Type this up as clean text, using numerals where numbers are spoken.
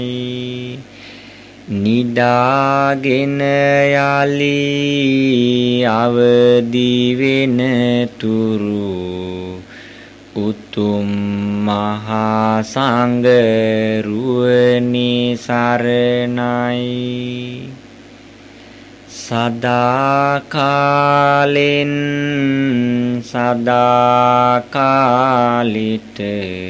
නිදාගෙන යලි අවදි වෙන තුරු උතුම් මහා සංඝ රුවනි සරණයි. සදාකාලෙන් සදාකාලිට